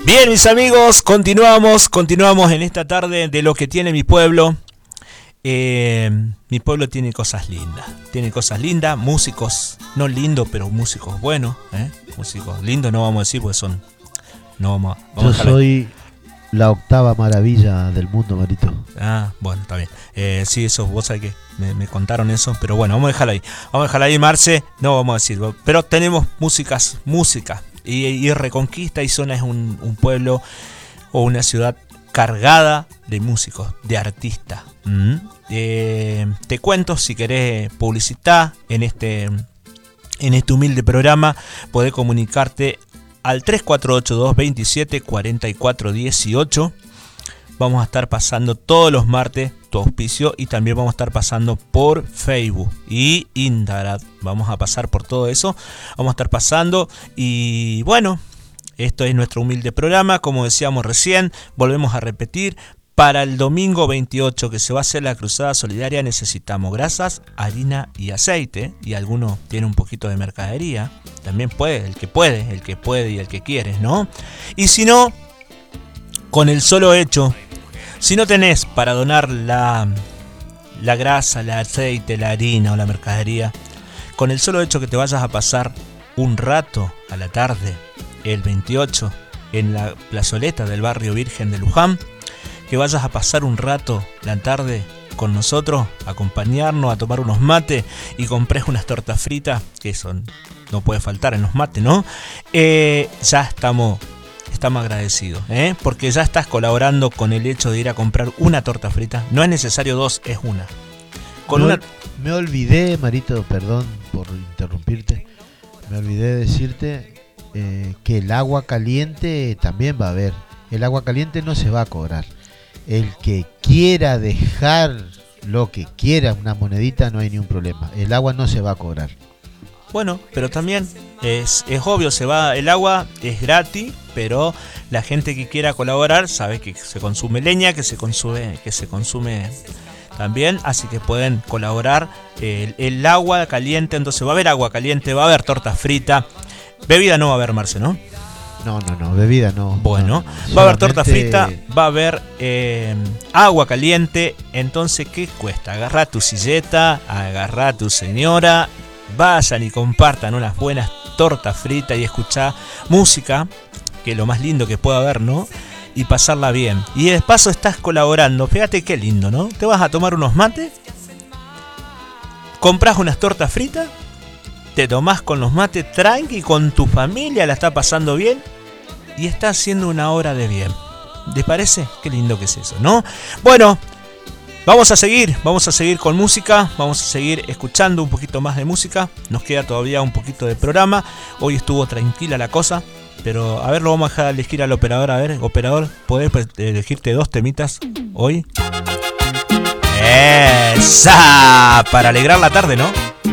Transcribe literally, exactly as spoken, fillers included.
Bien, mis amigos, continuamos, continuamos en esta tarde de lo que tiene mi pueblo. Eh, mi pueblo tiene cosas lindas, tiene cosas lindas, músicos, no lindos, pero músicos buenos, ¿eh? Músicos lindos no vamos a decir, porque son... No vamos, vamos Yo soy la octava maravilla del mundo, Marito. Ah, bueno, está bien. Eh, sí, eso, vos sabés que me, me contaron eso, pero bueno, vamos a dejarlo ahí. Vamos a dejarlo ahí, Marce, no vamos a decir, pero tenemos músicas, música. Y, y Reconquista y Zona es un, un pueblo o una ciudad cargada de músicos, de artistas. ¿Mm? Eh, te cuento, si querés publicitar en este, en este humilde programa, podés comunicarte al tres cuatro ocho dos, veintisiete, cuarenta y cuatro, dieciocho. Vamos a estar pasando todos los martes tu auspicio y también vamos a estar pasando por Facebook y Instagram. Vamos a pasar por todo eso. Vamos a estar pasando y bueno, esto es nuestro humilde programa. Como decíamos recién, volvemos a repetir. Para el domingo veintiocho que se va a hacer la cruzada solidaria necesitamos grasas, harina y aceite. Y alguno tiene un poquito de mercadería. También puede, el que puede, el que puede y el que quiere, ¿no? Y si no, con el solo hecho, si no tenés para donar la, la grasa, el aceite, la harina o la mercadería, con el solo hecho que te vayas a pasar un rato a la tarde, el veintiocho, en la plazoleta del barrio Virgen de Luján, que vayas a pasar un rato la tarde con nosotros, a acompañarnos, a tomar unos mates y compres unas tortas fritas, que eso no puede faltar en los mates, ¿no? Eh, ya estamos... Estamos agradecidos, ¿eh? Porque ya estás colaborando con el hecho de ir a comprar una torta frita. No es necesario dos, es una. Con me, una... me olvidé, Marito, perdón por interrumpirte. Me olvidé de decirte eh, que el agua caliente también va a haber. El agua caliente no se va a cobrar. El que quiera dejar lo que quiera, una monedita, no hay ningún problema. El agua no se va a cobrar. Bueno, pero también es, es obvio, se va, el agua es gratis, pero la gente que quiera colaborar sabe que se consume leña, que se consume, que se consume también, así que pueden colaborar. El, el agua caliente, entonces va a haber agua caliente, va a haber torta frita, bebida no va a haber, Marce, ¿no? No, no, no, bebida no. Bueno, no, va a haber torta frita, va a haber eh, agua caliente, entonces ¿qué cuesta? Agarrá tu silleta, agarrá tu señora. Vayan y compartan unas buenas tortas fritas y escuchar música, que es lo más lindo que puede haber, ¿no? Y pasarla bien. Y de paso estás colaborando. Fíjate qué lindo, ¿no? Te vas a tomar unos mates, compras unas tortas fritas, te tomás con los mates tranqui, con tu familia, la está pasando bien y estás haciendo una hora de bien. ¿Te parece? Qué lindo que es eso, ¿no? Bueno, Vamos a seguir, vamos a seguir con música, vamos a seguir escuchando un poquito más de música. Nos queda todavía un poquito de programa. Hoy estuvo tranquila la cosa, pero a ver, lo vamos a dejar elegir al operador. A ver, operador, ¿podés elegirte dos temitas hoy? ¡Esa! Para alegrar la tarde, ¿no?